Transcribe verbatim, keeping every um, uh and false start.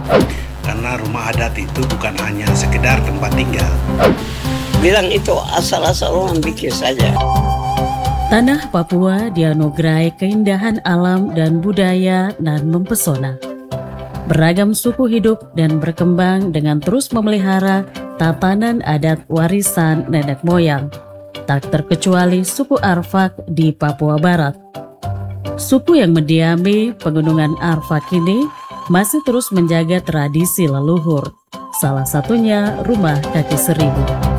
Karena rumah adat itu bukan hanya sekedar tempat tinggal. Bilang itu asal-asal orang bikin saja. Tanah Papua dianugerahi keindahan alam dan budaya dan mempesona. Beragam suku hidup dan berkembang dengan terus memelihara tatanan adat warisan nenek moyang, tak terkecuali suku Arfak di Papua Barat. Suku yang mendiami pegunungan Arfak ini masih terus menjaga tradisi leluhur, salah satunya rumah kaki seribu.